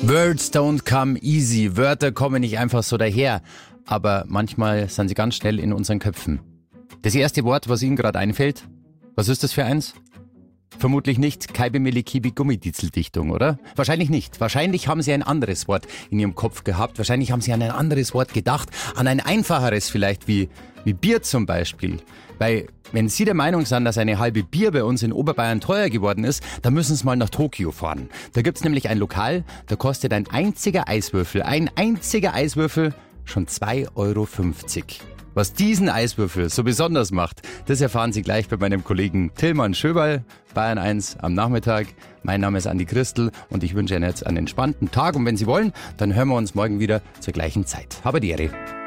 Words don't come easy. Wörter kommen nicht einfach so daher. Aber manchmal sind sie ganz schnell in unseren Köpfen. Das erste Wort, was Ihnen gerade einfällt, was ist das für eins? Vermutlich nicht Kaibe Melekibi Gummiditzeldichtung, oder? Wahrscheinlich nicht. Wahrscheinlich haben Sie ein anderes Wort in Ihrem Kopf gehabt. Wahrscheinlich haben Sie an ein anderes Wort gedacht. An ein einfacheres vielleicht, wie Bier zum Beispiel. Weil, wenn Sie der Meinung sind, dass eine halbe Bier bei uns in Oberbayern teuer geworden ist, dann müssen Sie mal nach Tokio fahren. Da gibt's nämlich ein Lokal, da kostet ein einziger Eiswürfel schon 2,50 €. Was diesen Eiswürfel so besonders macht, das erfahren Sie gleich bei meinem Kollegen Tillmann Schöberl, Bayern 1 am Nachmittag. Mein Name ist Andi Christel und ich wünsche Ihnen jetzt einen entspannten Tag. Und wenn Sie wollen, dann hören wir uns morgen wieder zur gleichen Zeit. Habe die Ehre.